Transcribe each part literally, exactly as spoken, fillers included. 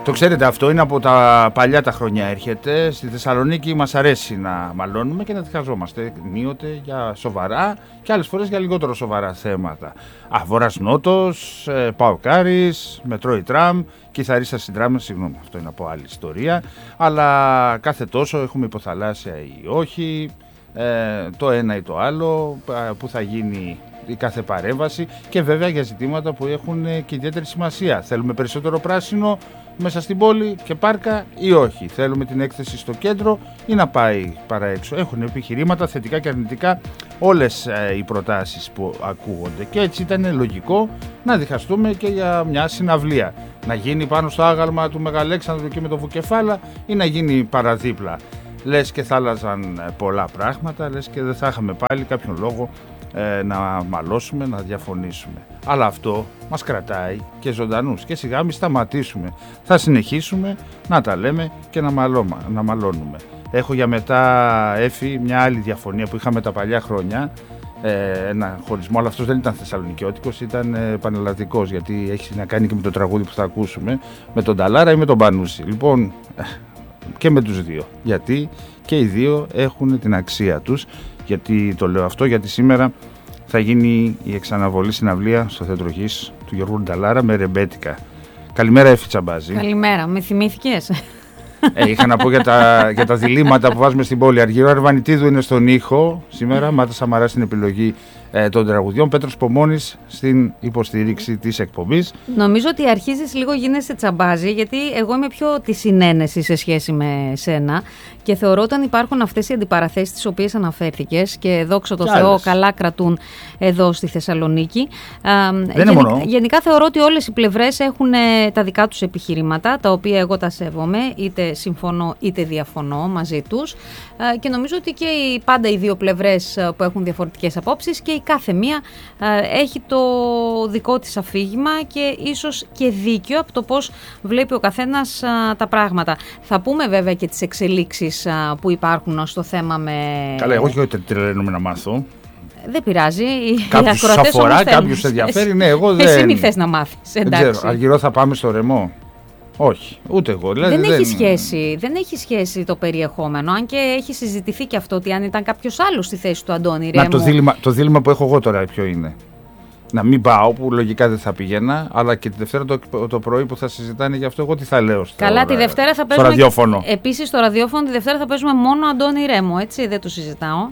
Το ξέρετε, αυτό είναι από τα παλιά τα χρόνια έρχεται. Στη Θεσσαλονίκη μας αρέσει να μαλώνουμε και να διχαζόμαστε ενίοτε για σοβαρά και άλλες φορές για λιγότερο σοβαρά θέματα. Α, Βορράς-Νότος, ε, Παοκάρης, Μετρό ή Τραμ, Κιθαρίστας στην Τραμ, συγγνώμη, αυτό είναι από άλλη ιστορία. Αλλά κάθε τόσο έχουμε υποθαλάσσια ή όχι, ε, το ένα ή το άλλο, που θα γίνει η κάθε παρέμβαση και βέβαια για ζητήματα που έχουν και ιδιαίτερη σημασία. Θέλουμε περισσότερο πράσινο μέσα στην πόλη και πάρκα ή όχι. Θέλουμε την έκθεση στο κέντρο ή να πάει παρά έξω. Έχουν επιχειρήματα θετικά και αρνητικά όλες ε, οι προτάσεις που ακούγονται και έτσι ήταν λογικό να διχαστούμε και για μια συναυλία. Να γίνει πάνω στο άγαλμα του Μεγαλέξανδρου και με το Βουκεφάλα ή να γίνει παραδίπλα. Λες και θα άλλαζαν πολλά πράγματα, λες και δεν θα είχαμε πάλι κάποιον λόγο ε, να μαλώσουμε, να διαφωνήσουμε. Αλλά αυτό μας κρατάει και ζωντανούς και σιγά μην σταματήσουμε. Θα συνεχίσουμε να τα λέμε και να, μαλώμα, να μαλώνουμε. Έχω για μετά, Έφη, μια άλλη διαφωνία που είχαμε τα παλιά χρόνια. Ε, ένα χωρισμό, αλλά αυτός δεν ήταν θεσσαλονικιώτικος, ήταν ε, πανελλαδικός, γιατί έχει να κάνει και με το τραγούδι που θα ακούσουμε, με τον Ταλάρα ή με τον Πανούση. Λοιπόν, και με τους δύο. Γιατί και οι δύο έχουν την αξία τους. Γιατί το λέω αυτό, γιατί σήμερα θα γίνει η εξαναβολή συναυλία στο Θέατρο Γης του Γιώργου Νταλάρα με ρεμπέτικα. Καλημέρα, Έφη Τσαμπάζη. Καλημέρα, με θυμήθηκες. Ε, είχα να πω για τα, για τα διλήμματα που βάζουμε στην πόλη. Αργυρό Αρβανιτίδου είναι στον ήχο σήμερα, Μάτα Σαμαρά στην επιλογή ε, των τραγουδιών, Πέτρος Πομώνης στην υποστήριξη της εκπομπής. Νομίζω ότι αρχίζεις λίγο γίνεσαι τσαμπάζι, γιατί εγώ είμαι πιο τη συνένεση σε σχέση με σένα και θεωρώ όταν υπάρχουν αυτές οι αντιπαραθέσεις τις οποίες αναφέρθηκες και δόξα τω Θεώ καλά κρατούν εδώ στη Θεσσαλονίκη. Δεν γενικά, είναι μόνο. Γενικά θεωρώ ότι όλες οι πλευρές έχουν ε, τα δικά τους επιχειρήματα, τα οποία εγώ τα σέβομαι, είτε συμφωνώ είτε διαφωνώ μαζί τους ε, και νομίζω ότι και οι, πάντα οι δύο πλευρές ε, που έχουν διαφορετικές απόψεις και η κάθε μία ε, έχει το δικό της αφήγημα και ίσως και δίκιο από το πώς βλέπει ο καθένας ε, τα πράγματα. Θα πούμε βέβαια και τις εξελίξεις ε, που υπάρχουν στο θέμα με... Καλά, εγώ και τρελαίνομαι να μάθω. Δεν πειράζει. Κάποιους αφορά, κάποιους ενδιαφέρει. Ναι, εγώ δεν... Εσύ μη θες να μάθεις, εντάξει. Δεν ξέρω, Αργυρό, θα πάμε στο Ρεμό? Όχι, ούτε εγώ. Δηλαδή, δεν, δεν... Έχει σχέση, δεν έχει σχέση το περιεχόμενο, αν και έχει συζητηθεί και αυτό ότι αν ήταν κάποιος άλλος στη θέση του Αντώνη Ρέμου... Να, το δίλημμα, το δίλημμα που έχω εγώ τώρα ποιο είναι? Να μην πάω, που λογικά δεν θα πηγαίνα, αλλά και τη Δευτέρα το, το πρωί που θα συζητάνε γι' αυτό, εγώ τι θα λέω στο, Καλά, τη Δευτέρα θα παίζουμε. Στο ραδιόφωνο. Επίσης, στο ραδιόφωνο τη Δευτέρα θα παίζουμε μόνο Αντώνη Ρέμου, έτσι, δεν το συζητάω.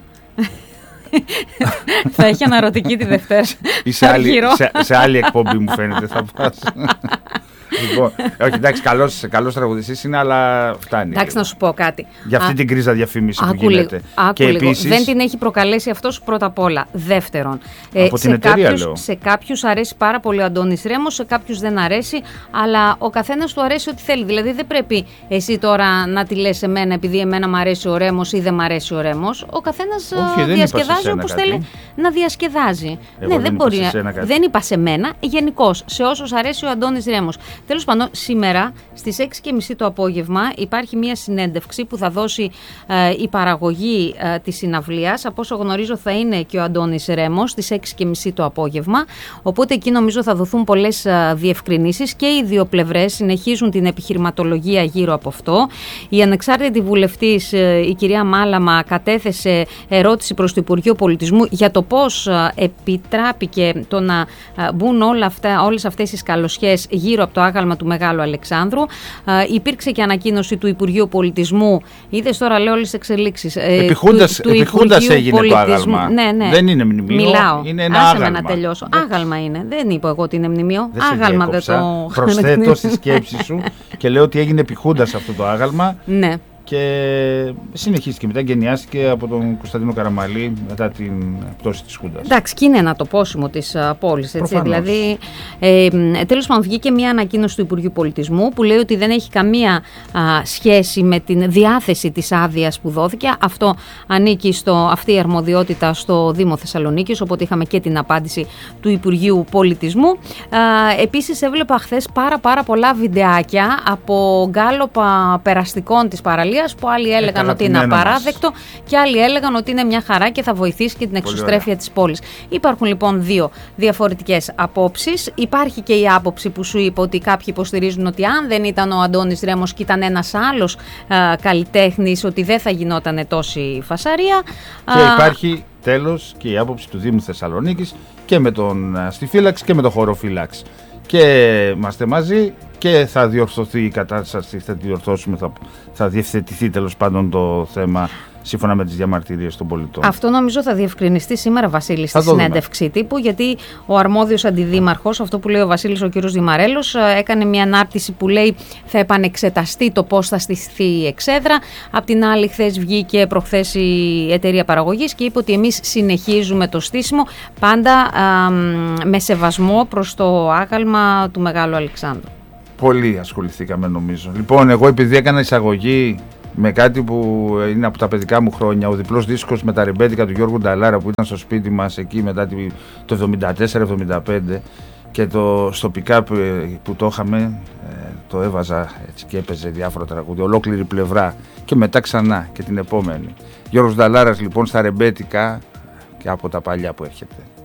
Θα έχει αναρωτική τη Δευτέρα. Ή σε άλλη, σε, σε άλλη εκπομπή μου φαίνεται θα πας. Λοιπόν, όχι, εντάξει, καλός, καλός τραγουδιστής είναι, αλλά φτάνει. Εντάξει, να σου πω κάτι. Για αυτή Α, την κρίζα διαφήμιση που γίνεται. Άκου και λίγο. Επίσης, δεν την έχει προκαλέσει αυτός πρώτα απ' όλα. Δεύτερον, από ε, την σε, εταιρεία, κάποιους, λέω. σε κάποιους αρέσει πάρα πολύ ο Αντώνης Ρέμος, σε κάποιους δεν αρέσει, αλλά ο καθένας του αρέσει ό,τι θέλει. Δηλαδή δεν πρέπει εσύ τώρα να τη λες εμένα επειδή εμένα μου αρέσει ο Ρέμος ή δεν μου αρέσει ο Ρέμος. Ο καθένας διασκεδάζει όπως θέλει να διασκεδάζει. Εγώ ναι, δεν, δεν μπορεί. Δεν είπα σε μένα, γενικώς σε όσους αρέσει ο Αντώνης Ρέμος. Τέλος πάντων, σήμερα στις έξι και μισή το απόγευμα υπάρχει μια συνέντευξη που θα δώσει ε, η παραγωγή ε, της συναυλίας. Από όσο γνωρίζω θα είναι και ο Αντώνης Ρέμος στις έξι και μισή το απόγευμα. Οπότε εκεί νομίζω θα δοθούν πολλές ε, διευκρινήσεις και οι δύο πλευρές συνεχίζουν την επιχειρηματολογία γύρω από αυτό. Η ανεξάρτητη βουλευτής, ε, η κυρία Μάλαμα, κατέθεσε ερώτηση προς το Υπουργείο Πολιτισμού για το πώς ε, επιτράπηκε το να ε, μπουν όλα αυτά, όλες αυτές οι σκαλωσιές γύρω από το άγαλμα του Μεγάλου Αλεξάνδρου. Ε, υπήρξε και ανακοίνωση του Υπουργείου Πολιτισμού. Είδες τώρα, λέω όλες τις εξελίξεις. Ε, επιχούντας, του, του επιχούντας έγινε Πολιτισμού. το άγαλμα. Ναι, ναι. Δεν είναι μνημείο. Μιλάω. Είναι ένα Άσε άγαλμα. με να τελειώσω. Δεν... Άγαλμα είναι. Δεν είπα εγώ ότι είναι μνημείο. Δεν άγαλμα δεν το. Προσθέτω στη σκέψη σου και λέω ότι έγινε επιχούντας αυτό το άγαλμα. Ναι. Και συνεχίστηκε μετά, γενιάστηκε από τον Κωνσταντίνο Καραμαλή μετά την πτώση της Χούντας. Εντάξει, και είναι ένα τοπόσιμο της uh, πόλης. Έτσι, δηλαδή, ε, τέλος πάντων, βγήκε μια ανακοίνωση του Υπουργείου Πολιτισμού που λέει ότι δεν έχει καμία α, σχέση με την διάθεση της άδειας που δόθηκε. Αυτό ανήκει στο, αυτή η αρμοδιότητα στο Δήμο Θεσσαλονίκης, οπότε είχαμε και την απάντηση του Υπουργείου Πολιτισμού. Α, επίσης, έβλεπα χθες πάρα, πάρα πολλά βιντεάκια από γκάλωπα περαστικών της παραλίας Σοφίας, που άλλοι έλεγαν ότι είναι απαράδεκτο μας. Και άλλοι έλεγαν ότι είναι μια χαρά και θα βοηθήσει και την εξωστρέφεια της πόλης. Υπάρχουν λοιπόν δύο διαφορετικές απόψεις. Υπάρχει και η άποψη που σου είπα ότι κάποιοι υποστηρίζουν ότι αν δεν ήταν ο Αντώνης Ρέμος και ήταν ένας άλλος α, καλλιτέχνης, ότι δεν θα γινόταν τόση φασαρία. Και υπάρχει τέλος και η άποψη του Δήμου Θεσσαλονίκης και με τον στη φύλαξη και με τον χωροφύλαξη. Και είμαστε μαζί και θα διορθωθεί η κατάσταση, θα διορθώσουμε, θα, θα διευθετηθεί τέλος πάντων το θέμα σύμφωνα με τις διαμαρτυρίες των πολιτών. Αυτό νομίζω θα διευκρινιστεί σήμερα, Βασίλη, στη συνέντευξη τύπου, γιατί ο αρμόδιος αντιδήμαρχος, αυτό που λέει ο Βασίλης ο κύριος Δημαρέλος, έκανε μια ανάρτηση που λέει θα επανεξεταστεί το πώς θα στηθεί η εξέδρα. Απ' την άλλη, χθες βγήκε προχθές η εταιρεία παραγωγής και είπε ότι εμείς συνεχίζουμε το στήσιμο, πάντα α, με σεβασμό προς το άγαλμα του Μεγάλου Αλεξάνδρου. Πολύ ασχοληθήκαμε νομίζω. Λοιπόν, εγώ επειδή έκανα εισαγωγή με κάτι που είναι από τα παιδικά μου χρόνια, ο διπλός δίσκος με τα ρεμπέτικα του Γιώργου Νταλάρα που ήταν στο σπίτι μας εκεί μετά το εβδομήντα τέσσερα εβδομήντα πέντε, και το, στο pick-up που το είχαμε το έβαζα έτσι και έπαιζε διάφορα τραγούδια, ολόκληρη πλευρά και μετά ξανά και την επόμενη. Γιώργος Νταλάρας λοιπόν στα ρεμπέτικα και από τα παλιά που έρχεται.